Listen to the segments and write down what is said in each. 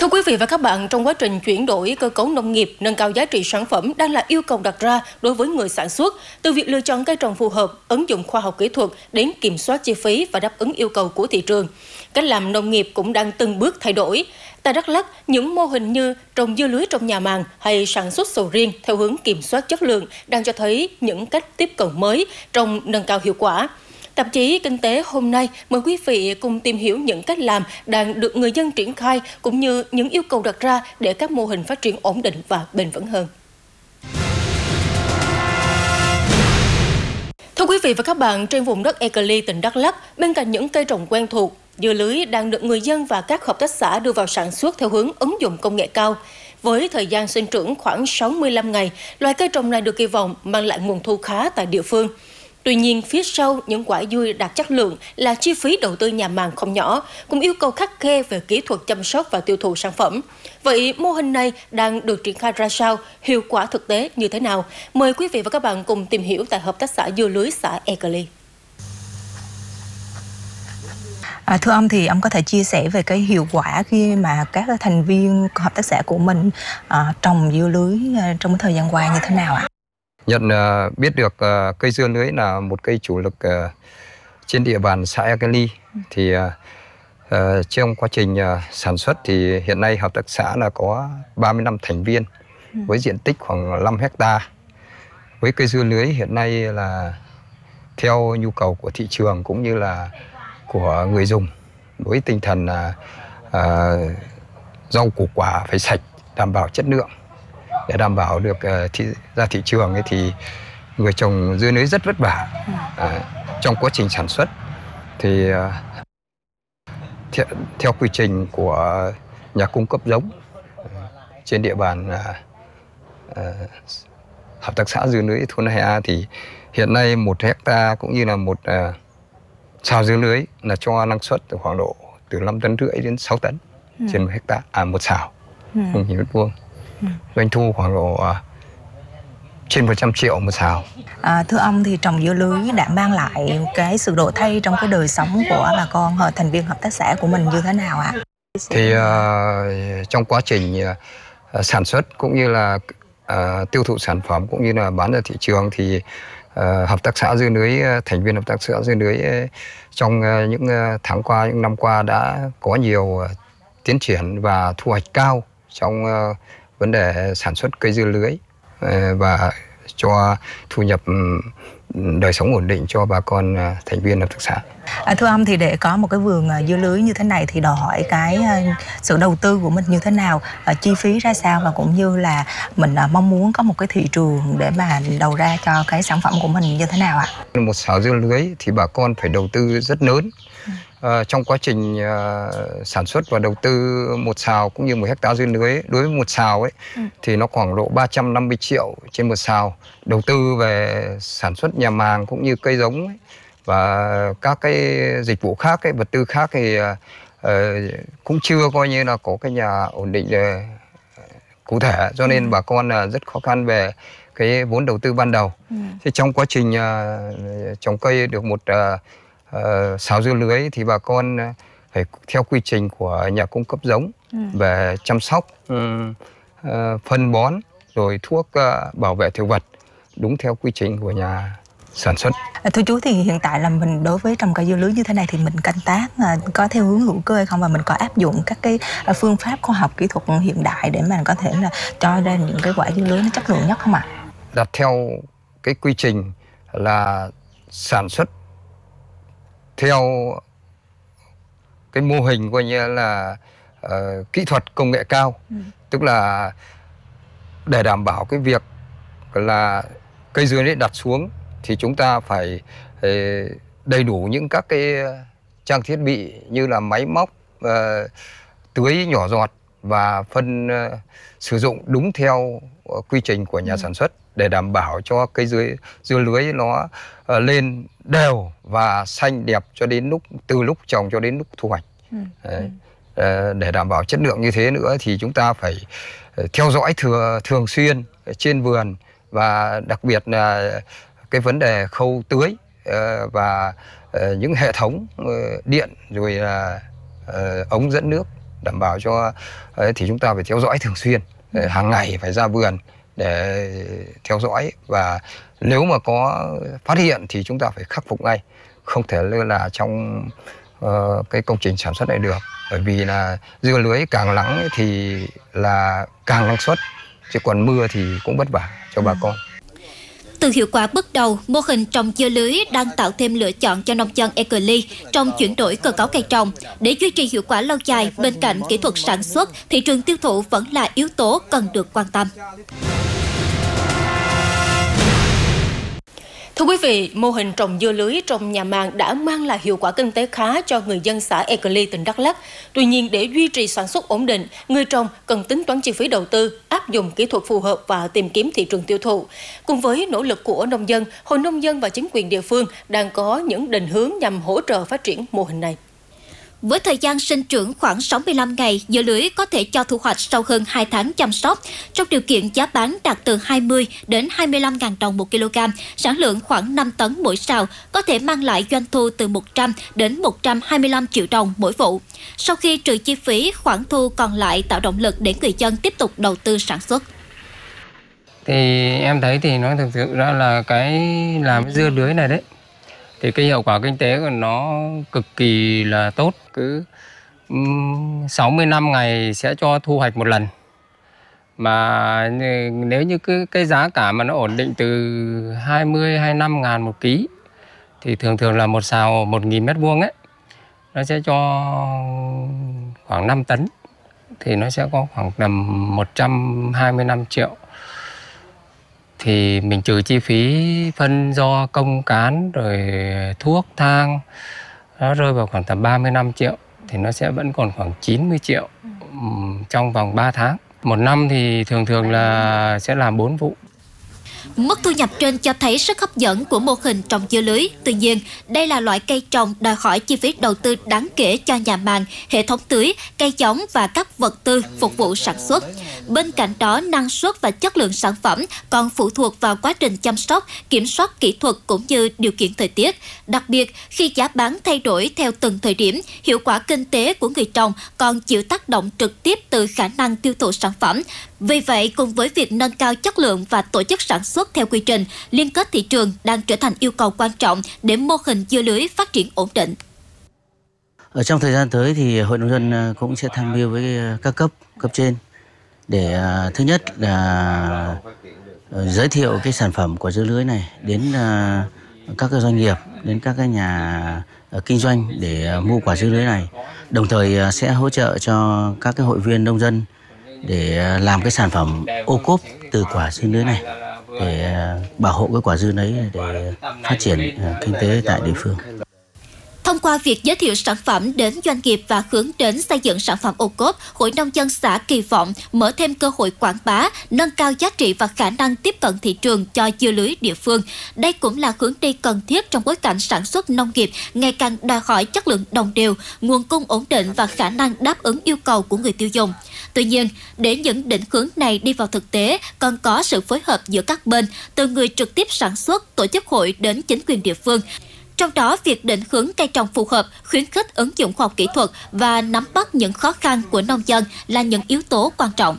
Thưa quý vị và các bạn, trong quá trình chuyển đổi cơ cấu nông nghiệp, nâng cao giá trị sản phẩm đang là yêu cầu đặt ra đối với người sản xuất, từ việc lựa chọn cây trồng phù hợp, ứng dụng khoa học kỹ thuật đến kiểm soát chi phí và đáp ứng yêu cầu của thị trường. Cách làm nông nghiệp cũng đang từng bước thay đổi. Tại Đắk Lắk, những mô hình như trồng dưa lưới trong nhà màng hay sản xuất sầu riêng theo hướng kiểm soát chất lượng đang cho thấy những cách tiếp cận mới trong nâng cao hiệu quả. Tạp chí Kinh tế hôm nay mời quý vị cùng tìm hiểu những cách làm đang được người dân triển khai cũng như những yêu cầu đặt ra để các mô hình phát triển ổn định và bền vững hơn. Thưa quý vị và các bạn, trên vùng đất Ekeli, tỉnh Đắk Lắk, bên cạnh những cây trồng quen thuộc, dưa lưới đang được người dân và các hợp tác xã đưa vào sản xuất theo hướng ứng dụng công nghệ cao. Với thời gian sinh trưởng khoảng 65 ngày, loài cây trồng này được kỳ vọng mang lại nguồn thu khá tại địa phương. Tuy nhiên, phía sau những quả dưa đạt chất lượng là chi phí đầu tư nhà màng không nhỏ, cũng yêu cầu khắt khe về kỹ thuật chăm sóc và tiêu thụ sản phẩm. Vậy mô hình này đang được triển khai ra sao, hiệu quả thực tế như thế nào? Mời quý vị và các bạn cùng tìm hiểu tại Hợp tác xã dưa lưới xã Ekeli. Thưa ông, thì ông có thể chia sẻ về cái hiệu quả khi mà các thành viên hợp tác xã của mình trồng dưa lưới trong cái thời gian qua như thế nào ạ? Nhận biết được cây dưa lưới là một cây chủ lực trên địa bàn xã Ekeli, thì trong quá trình sản xuất thì hiện nay hợp tác xã là có 35 thành viên với diện tích khoảng 5 hectare. Với cây dưa lưới hiện nay là theo nhu cầu của thị trường cũng như là của người dùng, với tinh thần là rau củ quả phải sạch, đảm bảo chất lượng. Để đảm bảo được ra thị trường ấy thì người trồng dưa lưới rất vất vả trong quá trình sản xuất. Thì theo quy trình của nhà cung cấp giống trên địa bàn hợp tác xã dưa lưới thôn 2A thì hiện nay 1 hectare cũng như là một sào dưa lưới là cho năng suất từ khoảng độ từ 5,5 tấn đến 6 tấn trên 1 hectare, một sào 1.000 mét vuông. Doanh thu khoảng độ trên 100 triệu một sào. Thưa ông, thì trồng dưa lưới đã mang lại cái sự đổi thay trong cái đời sống của bà con thành viên hợp tác xã của mình như thế nào ạ? Thì trong quá trình sản xuất cũng như là tiêu thụ sản phẩm cũng như là bán ra thị trường thì hợp tác xã dưa lưới, thành viên hợp tác xã dưa lưới trong những tháng qua, những năm qua đã có nhiều tiến triển và thu hoạch cao trong vấn đề sản xuất cây dưa lưới và cho thu nhập đời sống ổn định cho bà con thành viên hợp tác xã. Thưa ông, thì để có một cái vườn dưa lưới như thế này thì đòi hỏi cái sự đầu tư của mình như thế nào, chi phí ra sao, và cũng như là mình mong muốn có một cái thị trường để mà đầu ra cho cái sản phẩm của mình như thế nào ạ? Một sào dưa lưới thì bà con phải đầu tư rất lớn. Trong quá trình sản xuất và đầu tư một sào cũng như 1 hectare dưa lưới, đối với một sào ấy thì nó khoảng độ 350 triệu trên một sào. Đầu tư về sản xuất nhà màng cũng như cây giống ấy, và các cái dịch vụ khác, cái vật tư khác thì cũng chưa coi như là có cái nhà ổn định cụ thể, cho nên bà con rất khó khăn về cái vốn đầu tư ban đầu. Thì trong quá trình trồng cây được một sào dưa lưới thì bà con phải theo quy trình của nhà cung cấp giống về chăm sóc, phân bón, rồi thuốc bảo vệ thực vật đúng theo quy trình của nhà sản xuất. Thưa chú, thì hiện tại là mình đối với trồng cây dưa lưới như thế này thì mình canh tác có theo hướng hữu cơ hay không, và mình có áp dụng các cái phương pháp khoa học kỹ thuật hiện đại để mà có thể là cho ra những cái quả dưa lưới nó chất lượng nhất không ạ? Đặt theo cái quy trình là sản xuất theo cái mô hình coi như là kỹ thuật công nghệ cao, tức là để đảm bảo cái việc là cây dưa lưới đặt xuống thì chúng ta phải đầy đủ những các cái trang thiết bị như là máy móc, tưới nhỏ giọt và phân sử dụng đúng theo quy trình của nhà sản xuất để đảm bảo cho cây dưa lưới nó lên đều và xanh đẹp cho đến từ lúc trồng cho đến lúc thu hoạch. Để đảm bảo chất lượng như thế nữa thì chúng ta phải theo dõi thường xuyên trên vườn, và đặc biệt là cái vấn đề khâu tưới và những hệ thống điện rồi là ống dẫn nước đảm bảo cho thì chúng ta phải theo dõi thường xuyên, hàng ngày phải ra vườn để theo dõi, và nếu mà có phát hiện thì chúng ta phải khắc phục ngay, không thể lơ là trong cái công trình sản xuất này được, bởi vì là dưa lưới càng nắng ấy thì là càng năng suất, chứ còn mưa thì cũng vất vả cho bà con. Từ hiệu quả bước đầu, mô hình trồng dưa lưới đang tạo thêm lựa chọn cho nông dân Ecoli trong chuyển đổi cơ cấu cây trồng. Để duy trì hiệu quả lâu dài, bên cạnh kỹ thuật sản xuất, thị trường tiêu thụ vẫn là yếu tố cần được quan tâm. Thưa quý vị, mô hình trồng dưa lưới trong nhà màng đã mang lại hiệu quả kinh tế khá cho người dân xã Ecoli, tỉnh Đắk Lắk. Tuy nhiên, để duy trì sản xuất ổn định, người trồng cần tính toán chi phí đầu tư, áp dụng kỹ thuật phù hợp và tìm kiếm thị trường tiêu thụ. Cùng với nỗ lực của nông dân, Hội Nông dân và chính quyền địa phương đang có những định hướng nhằm hỗ trợ phát triển mô hình này. Với thời gian sinh trưởng khoảng 65 ngày, dưa lưới có thể cho thu hoạch sau hơn 2 tháng chăm sóc. Trong điều kiện giá bán đạt từ 20 đến 25.000 đồng một kg, sản lượng khoảng 5 tấn mỗi sào, có thể mang lại doanh thu từ 100 đến 125 triệu đồng mỗi vụ. Sau khi trừ chi phí, khoản thu còn lại tạo động lực để người dân tiếp tục đầu tư sản xuất. Thì em thấy thì nó thực sự ra là cái làm cái dưa lưới này đấy, thì cái hiệu quả kinh tế của nó cực kỳ là tốt. Cứ 65 ngày sẽ cho thu hoạch một lần. Mà nếu như cái giá cả mà nó ổn định từ 20-25 ngàn một ký, thì thường thường là một sào 1.000 mét vuông ấy, nó sẽ cho khoảng 5 tấn. Thì nó sẽ có khoảng tầm 125 triệu. Thì mình trừ chi phí phân do công cán rồi thuốc thang, nó rơi vào khoảng tầm 35 triệu, thì nó sẽ vẫn còn khoảng 90 triệu trong vòng 3 tháng. Một năm thì thường thường là sẽ làm 4 vụ. Mức thu nhập trên cho thấy sức hấp dẫn của mô hình trồng dưa lưới. Tuy nhiên, đây là loại cây trồng đòi hỏi chi phí đầu tư đáng kể cho nhà màng, hệ thống tưới, cây giống và các vật tư phục vụ sản xuất. Bên cạnh đó, năng suất và chất lượng sản phẩm còn phụ thuộc vào quá trình chăm sóc, kiểm soát kỹ thuật cũng như điều kiện thời tiết. Đặc biệt, khi giá bán thay đổi theo từng thời điểm, hiệu quả kinh tế của người trồng còn chịu tác động trực tiếp từ khả năng tiêu thụ sản phẩm. Vì vậy, cùng với việc nâng cao chất lượng và tổ chức sản xuất theo quy trình, liên kết thị trường đang trở thành yêu cầu quan trọng để mô hình dưa lưới phát triển ổn định. Ở trong thời gian tới thì Hội Nông dân cũng sẽ tham mưu với các cấp trên để thứ nhất là giới thiệu cái sản phẩm của dưa lưới này đến các cái doanh nghiệp, đến các cái nhà kinh doanh để mua quả dưa lưới này. Đồng thời sẽ hỗ trợ cho các cái hội viên nông dân để làm cái sản phẩm ô cốp từ quả dưa lưới này, để bảo hộ cái quả dưa đấy để phát triển kinh tế tại địa phương. Thông qua việc giới thiệu sản phẩm đến doanh nghiệp và hướng đến xây dựng sản phẩm ô cốp, Hội Nông dân xã kỳ vọng mở thêm cơ hội quảng bá, nâng cao giá trị và khả năng tiếp cận thị trường cho dưa lưới địa phương. Đây cũng là hướng đi cần thiết trong bối cảnh sản xuất nông nghiệp ngày càng đòi hỏi chất lượng đồng đều, nguồn cung ổn định và khả năng đáp ứng yêu cầu của người tiêu dùng. Tuy nhiên, để những định hướng này đi vào thực tế, cần có sự phối hợp giữa các bên, từ người trực tiếp sản xuất, tổ chức hội đến chính quyền địa phương. Trong đó, việc định hướng cây trồng phù hợp, khuyến khích ứng dụng khoa học kỹ thuật và nắm bắt những khó khăn của nông dân là những yếu tố quan trọng.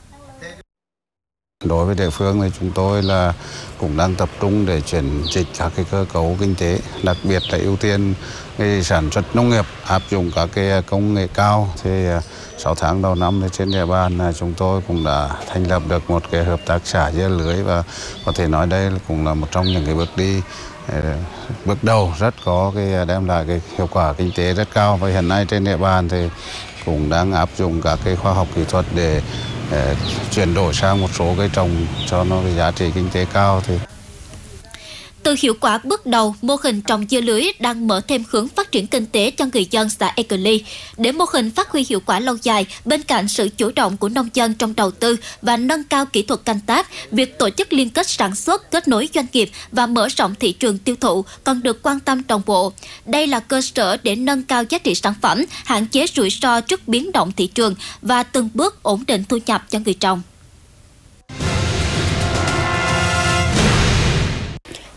Đối với địa phương thì chúng tôi là cũng đang tập trung để chuyển dịch các cái cơ cấu kinh tế, đặc biệt là ưu tiên cái sản xuất nông nghiệp, áp dụng các cái công nghệ cao. Thì 6 tháng đầu năm thì trên địa bàn chúng tôi cũng đã thành lập được một cái hợp tác xã dưa lưới, và có thể nói đây cũng là một trong những cái bước đầu rất có cái đem lại cái hiệu quả kinh tế rất cao. Và hiện nay trên địa bàn thì cũng đang áp dụng các cái khoa học kỹ thuật để chuyển đổi sang một số cây trồng cho nó cái giá trị kinh tế cao. Từ hiệu quả bước đầu, mô hình trồng dưa lưới đang mở thêm hướng phát triển kinh tế cho người dân xã Ecoli. Để mô hình phát huy hiệu quả lâu dài, bên cạnh sự chủ động của nông dân trong đầu tư và nâng cao kỹ thuật canh tác, việc tổ chức liên kết sản xuất, kết nối doanh nghiệp và mở rộng thị trường tiêu thụ cần được quan tâm đồng bộ. Đây là cơ sở để nâng cao giá trị sản phẩm, hạn chế rủi ro trước biến động thị trường và từng bước ổn định thu nhập cho người trồng.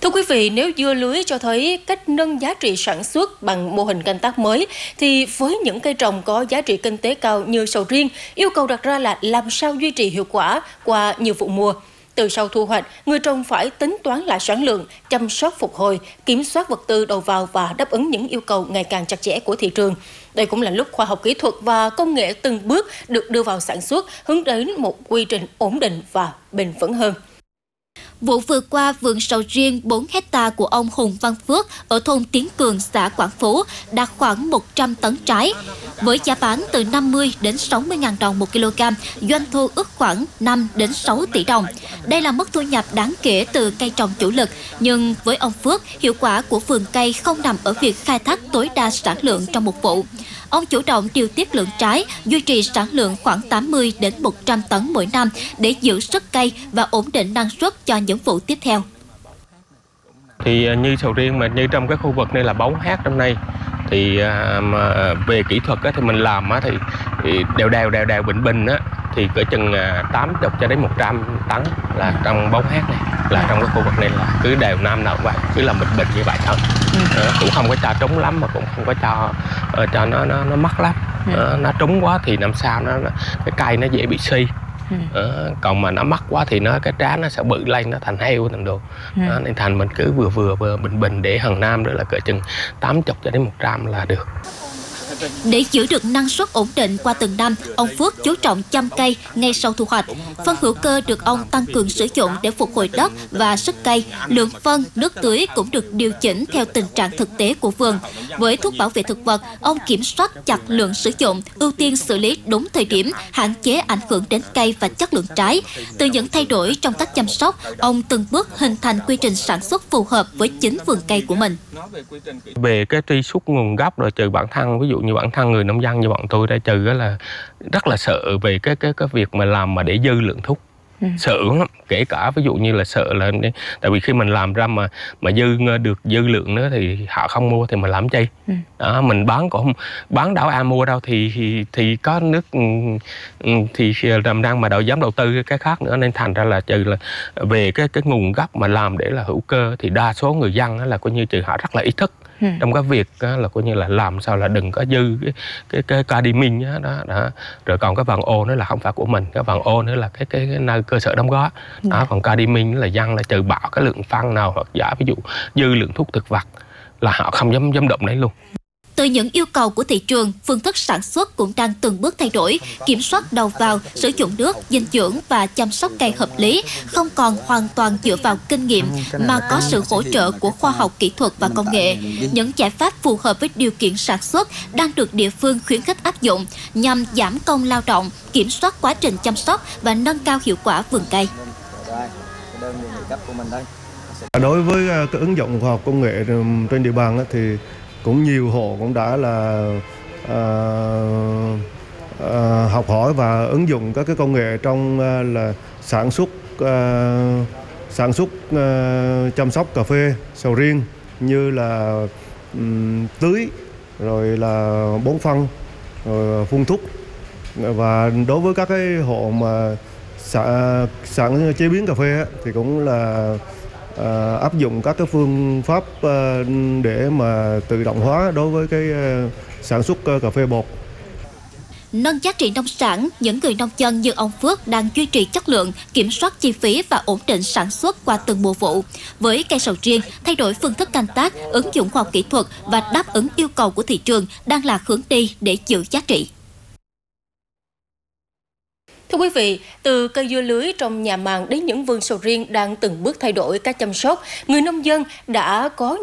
Thưa quý vị, nếu dưa lưới cho thấy cách nâng giá trị sản xuất bằng mô hình canh tác mới, thì với những cây trồng có giá trị kinh tế cao như sầu riêng, yêu cầu đặt ra là làm sao duy trì hiệu quả qua nhiều vụ mùa. Từ sau thu hoạch, người trồng phải tính toán lại sản lượng, chăm sóc phục hồi, kiểm soát vật tư đầu vào và đáp ứng những yêu cầu ngày càng chặt chẽ của thị trường. Đây cũng là lúc khoa học kỹ thuật và công nghệ từng bước được đưa vào sản xuất, hướng đến một quy trình ổn định và bền vững hơn. Vụ vừa qua, vườn sầu riêng 4 hectare của ông Hùng Văn Phước ở thôn Tiến Cường, xã Quảng Phú đạt khoảng 100 tấn trái. Với giá bán từ 50 đến 60.000 đồng một kg, doanh thu ước khoảng 5 đến 6 tỷ đồng. Đây là mức thu nhập đáng kể từ cây trồng chủ lực, nhưng với ông Phước, hiệu quả của vườn cây không nằm ở việc khai thác tối đa sản lượng trong một vụ. Ông chủ động điều tiết lượng trái, duy trì sản lượng khoảng 80 đến 100 tấn mỗi năm để giữ sức cây và ổn định năng suất cho những vụ tiếp theo. Thì như sầu riêng mà như trong cái khu vực này là 4 hectare năm nay, thì về kỹ thuật thì mình làm thì đều bình á, thì cỡ chừng 80 cho đến 100 tấn là trong 4 hectare này, là trong cái khu vực này là cứ đều năm nào cũng vậy, cứ làm bình như vậy thôi. Cũng không có cho trúng lắm mà cũng không có cho nó mắc lắm. Nó trúng quá thì năm sau cái cây nó dễ bị suy. Còn mà nó mắc quá thì cái trái nó sẽ bự lên, nó thành heo thành đồ. Nên thành mình cứ vừa bình để hàng năm đó là cỡ chừng 80 cho đến 100 là được. Để giữ được năng suất ổn định qua từng năm, ông Phước chú trọng chăm cây ngay sau thu hoạch. Phân hữu cơ được ông tăng cường sử dụng để phục hồi đất và sức cây. Lượng phân, nước tưới cũng được điều chỉnh theo tình trạng thực tế của vườn. Với thuốc bảo vệ thực vật, ông kiểm soát chặt lượng sử dụng, ưu tiên xử lý đúng thời điểm, hạn chế ảnh hưởng đến cây và chất lượng trái. Từ những thay đổi trong cách chăm sóc, ông từng bước hình thành quy trình sản xuất phù hợp với chính vườn cây của mình. Về cái truy xuất nguồn gốc rồi trừ bản thân, ví dụ như bản thân người nông dân như bọn tôi đã trừ đó là rất là sợ về cái việc mà làm mà để dư lượng thuốc. Sợ lắm, kể cả ví dụ như là sợ là tại vì khi mình làm ra mà dư lượng nữa thì họ không mua thì mình làm chi. Đó, mình bán cũng không bán đâu ai mua đâu, thì có nước thì làm đang mà đòi dám đầu tư cái khác nữa, nên thành ra là trừ là về cái nguồn gốc mà làm để là hữu cơ thì đa số người dân là coi như trừ họ rất là ý thức trong cái việc là coi như là làm sao là đừng có dư cái cadmium đó. Rồi còn cái vàng ô nữa là không phải của mình, cái vàng ô nữa là cái nơi cơ sở đóng gói đó. Còn cadmium là dân là trừ bỏ cái lượng phân nào hoặc giả ví dụ dư lượng thuốc thực vật là họ không dám động đấy luôn. Từ những yêu cầu của thị trường, phương thức sản xuất cũng đang từng bước thay đổi, kiểm soát đầu vào, sử dụng nước, dinh dưỡng và chăm sóc cây hợp lý, không còn hoàn toàn dựa vào kinh nghiệm mà có sự hỗ trợ của khoa học kỹ thuật và công nghệ. Những giải pháp phù hợp với điều kiện sản xuất đang được địa phương khuyến khích áp dụng nhằm giảm công lao động, kiểm soát quá trình chăm sóc và nâng cao hiệu quả vườn cây. Đối với cái ứng dụng khoa học công nghệ trên địa bàn thì cũng nhiều hộ cũng đã là học hỏi và ứng dụng các cái công nghệ trong là sản xuất chăm sóc cà phê, sầu riêng như là tưới, rồi là bón phân, rồi phun thuốc. Và đối với các cái hộ mà sản chế biến cà phê thì cũng là áp dụng các cái phương pháp để mà tự động hóa đối với cái sản xuất cà phê bột. Nâng giá trị nông sản, những người nông dân như ông Phước đang duy trì chất lượng, kiểm soát chi phí và ổn định sản xuất qua từng mùa vụ. Với cây sầu riêng, thay đổi phương thức canh tác, ứng dụng khoa học kỹ thuật và đáp ứng yêu cầu của thị trường đang là hướng đi để giữ giá trị. Thưa quý vị, từ cây dưa lưới trong nhà màng đến những vườn sầu riêng đang từng bước thay đổi cách chăm sóc, người nông dân đã có